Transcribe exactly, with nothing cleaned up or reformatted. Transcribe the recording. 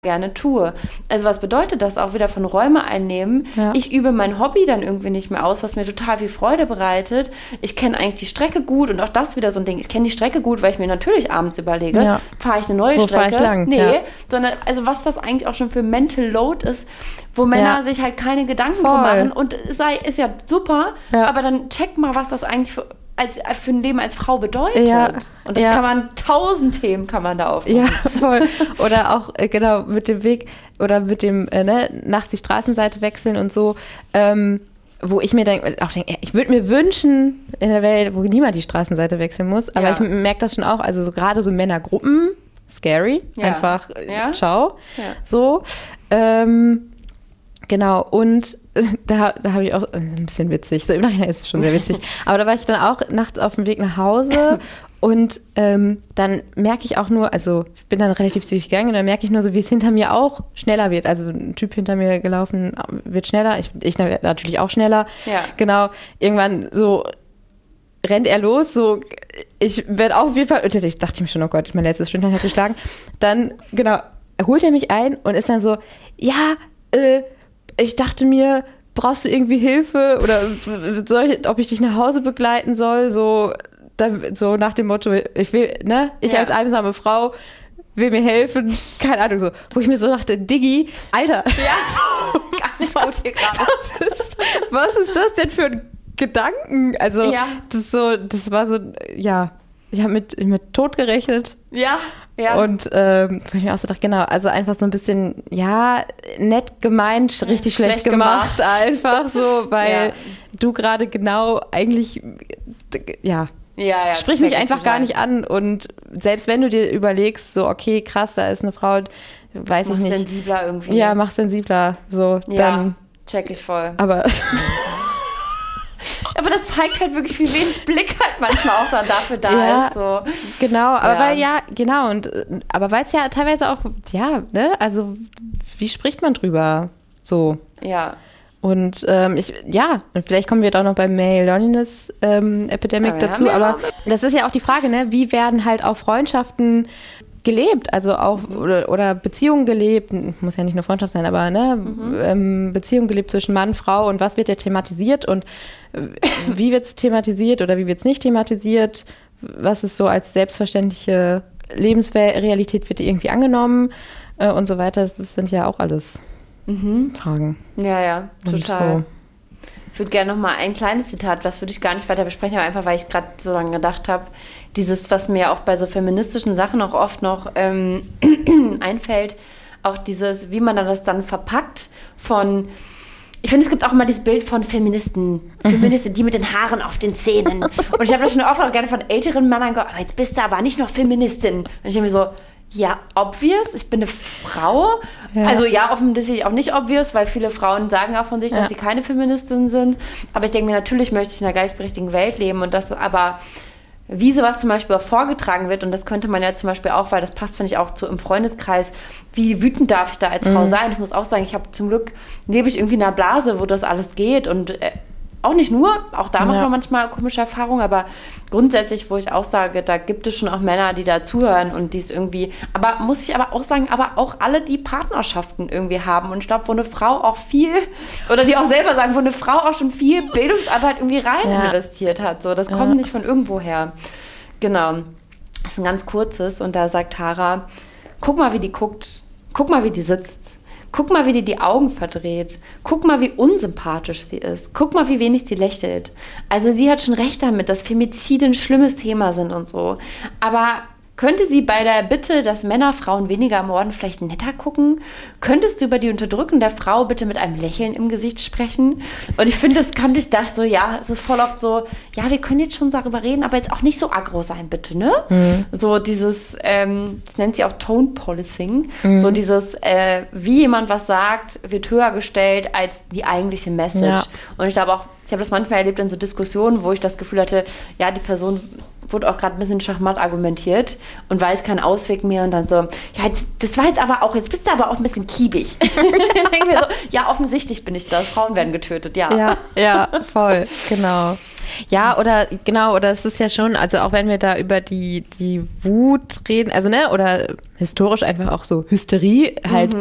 gerne tue. Also was bedeutet das? Auch wieder von Räume einnehmen. Ja. Ich übe mein Hobby dann irgendwie nicht mehr aus, was mir total viel Freude bereitet. Ich kenne eigentlich die Strecke gut und auch das wieder so ein Ding. Ich kenne die Strecke gut, weil ich mir natürlich abends überlege, ja. fahre ich eine neue wo Strecke? Fahr ich lang? Nee, ja. sondern also was das eigentlich auch schon für Mental Load ist, wo Männer Ja. sich halt keine Gedanken Voll. machen und es sei ist ja super, Ja. aber dann check mal, was das eigentlich für Als, für ein Leben als Frau bedeutet. Ja, und das ja. kann man, tausend Themen kann man da aufmachen. Ja, voll. Oder auch, äh, genau, mit dem Weg oder mit dem, äh, ne, nachts die Straßenseite wechseln und so, ähm, wo ich mir denk, auch denke, ich würde mir wünschen, in der Welt, wo niemand die Straßenseite wechseln muss, aber Ja. ich merke das schon auch, also so gerade so Männergruppen, scary, Ja. einfach, äh, Ja. ciao, Ja. so, ähm, genau, und äh, da, da habe ich auch, äh, ein bisschen witzig, so im Nachhinein ist es schon sehr witzig, aber da war ich dann auch nachts auf dem Weg nach Hause und ähm, dann merke ich auch nur, also ich bin dann relativ zügig gegangen und dann merke ich nur so, wie es hinter mir auch schneller wird, also ein Typ hinter mir gelaufen wird schneller, ich, ich natürlich auch schneller, Ja. genau, irgendwann so rennt er los, so, ich werde auf jeden Fall, ich dachte mir schon, oh Gott, mein letztes Stündchen hat geschlagen, dann, genau, holt er mich ein und ist dann so, ja, äh, ich dachte mir, brauchst du irgendwie Hilfe oder soll ich, ob ich dich nach Hause begleiten soll, so, dann, so nach dem Motto, ich will, ne, ich Ja. als einsame Frau will mir helfen, keine Ahnung, so, wo ich mir so dachte, Diggi, Alter, Ja, so, gar nicht gut hier gerade. was ist, was ist das denn für ein Gedanken? Also, Ja. das so, das war so, ja, ich habe mit, mit Tod gerechnet. Ja, ja. Und ähm, wo ich mir auch so dachte, genau, also einfach so ein bisschen, ja, nett gemeint, richtig schlecht, schlecht gemacht, gemacht. einfach so, weil Ja. du gerade genau eigentlich, ja, ja, ja, sprich check mich ich einfach total. gar nicht an. Und selbst wenn du dir überlegst, so, okay, krass, da ist eine Frau, weiß Mach ich nicht. sensibler irgendwie. Ja, mach sensibler, so, Ja, dann, check ich voll. aber Aber das zeigt halt wirklich, wie wenig Blick halt manchmal auch dann dafür da Ja. ist. So. genau, aber Ja. weil ja, genau, und äh, aber weil es ja teilweise auch, ja, ne, also wie spricht man drüber? So. Ja. Und ähm, ich, ja, und vielleicht kommen wir doch noch beim Male Loneliness ähm, Epidemic Aber wir dazu, haben ja aber noch- das ist ja auch die Frage, ne, wie werden halt auch Freundschaften gelebt, also auch oder, oder Beziehungen gelebt, muss ja nicht nur Freundschaft sein, aber ne, Mhm. ähm, Beziehungen gelebt zwischen Mann, Frau und was wird ja thematisiert und äh, wie wird es thematisiert oder wie wird es nicht thematisiert, was ist so als selbstverständliche Lebensrealität wird die irgendwie angenommen äh, und so weiter, das sind ja auch alles Mhm. Fragen. Ja, ja, Und total. so. Ich würde gerne noch mal ein kleines Zitat, das würde ich gar nicht weiter besprechen, aber einfach, weil ich gerade so lange gedacht habe, dieses, was mir auch bei so feministischen Sachen auch oft noch ähm, einfällt, auch dieses, wie man dann das dann verpackt von, ich finde, es gibt auch immer dieses Bild von Feministen, Feministen, die mit den Haaren auf den Zähnen. Und ich habe das schon oft auch gerne von älteren Männern gehört, aber jetzt bist du aber nicht noch Feministin. Und ich denke mir so, ja, obvious, ich bin eine Frau. Ja. Also ja, offensichtlich auch nicht obvious, weil viele Frauen sagen auch von sich, dass Ja. sie keine Feministin sind. Aber ich denke mir, natürlich möchte ich in einer gleichberechtigten Welt leben und das aber, wie sowas zum Beispiel auch vorgetragen wird, und das könnte man ja zum Beispiel auch, weil das passt, finde ich, auch zu im Freundeskreis, wie wütend darf ich da als Frau sein? Ich muss auch sagen, ich habe zum Glück, lebe ich irgendwie in einer Blase, wo das alles geht und äh, auch nicht nur, auch da macht Ja. man manchmal komische Erfahrungen, aber grundsätzlich, wo ich auch sage, da gibt es schon auch Männer, die da zuhören und die es irgendwie, aber muss ich aber auch sagen, aber auch alle, die Partnerschaften irgendwie haben und ich glaube, wo eine Frau auch viel, oder die auch selber sagen, wo eine Frau auch schon viel Bildungsarbeit irgendwie rein Ja. investiert hat, so, das Ja. kommt nicht von irgendwo her. Genau. Das ist ein ganz kurzes und da sagt Tara, guck mal, wie die guckt, guck mal, wie die sitzt. Guck mal, wie die die Augen verdreht. Guck mal, wie unsympathisch sie ist. Guck mal, wie wenig sie lächelt. Also sie hat schon recht damit, dass Femizide ein schlimmes Thema sind und so. Aber könnte sie bei der Bitte, dass Männer Frauen weniger ermorden, vielleicht netter gucken? Könntest du über die Unterdrückung der Frau bitte mit einem Lächeln im Gesicht sprechen? Und ich finde, das kann ich dachte so, ja, es ist voll oft so, ja, wir können jetzt schon darüber reden, aber jetzt auch nicht so aggro sein, bitte, ne? Mhm. So dieses, ähm, das nennt sie auch Tone Policing, so dieses, äh, wie jemand was sagt, wird höher gestellt als die eigentliche Message. Ja. Und ich glaube auch, ich habe das manchmal erlebt in so Diskussionen, wo ich das Gefühl hatte, ja, die Person wurde auch gerade ein bisschen schachmatt argumentiert und weiß keinen Ausweg mehr und dann so, ja, jetzt, das war jetzt aber auch, jetzt bist du aber auch ein bisschen kiebig. Ich denke mir so, ja, offensichtlich bin ich das, Frauen werden getötet, ja. Ja, ja, voll, genau. Ja, oder genau, oder es ist ja schon, also auch wenn wir da über die, die Wut reden, also ne, oder historisch einfach auch so Hysterie halt